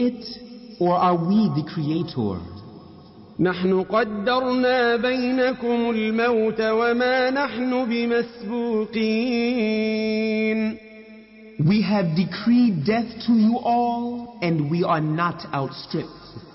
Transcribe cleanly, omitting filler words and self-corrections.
it, or are we the creator? نحن قدرنا بينكم الموت وما نحن بمسبوقين. We have decreed death to you all, and we are not outstripped.